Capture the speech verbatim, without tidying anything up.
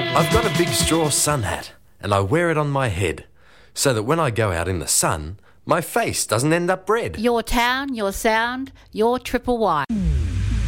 I've got a big straw sun hat and I wear it on my head so that when I go out in the sun, my face doesn't end up red. Your town, your sound, your triple Y.